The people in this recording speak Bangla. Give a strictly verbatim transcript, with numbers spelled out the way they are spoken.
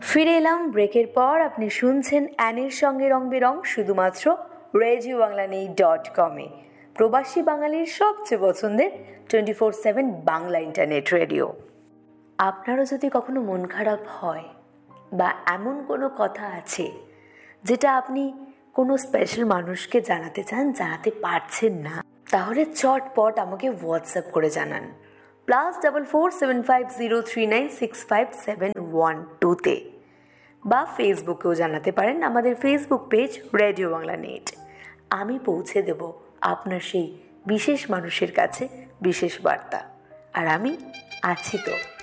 ফিরে এলাম ব্রেকের পর। আপনি শুনছেন অ্যানির সঙ্গে রং বেরং, শুধুমাত্র রেডিও বাংলা নেই ডট কমে, প্রবাসী বাঙালির সবচেয়ে পছন্দের twenty four seven Bangla internet radio. আপনারও যদি কখনো মন খারাপ হয় বা এমন কোনো কথা আছে যেটা আপনি কোনো স্পেশাল মানুষকে জানাতে চান, জানাতে পারছেন না, তাহলে চটপট আমাকে হোয়াটসঅ্যাপ করে জানান plus double four seven five zero three nine six five seven one টুতে, বা ফেসবুকেও জানাতে পারেন, আমাদের Facebook page radio Bangla net. আমি পৌঁছে দেব আপনার সেই বিশেষ মানুষের কাছে বিশেষ বার্তা, আর আমি আছি তো।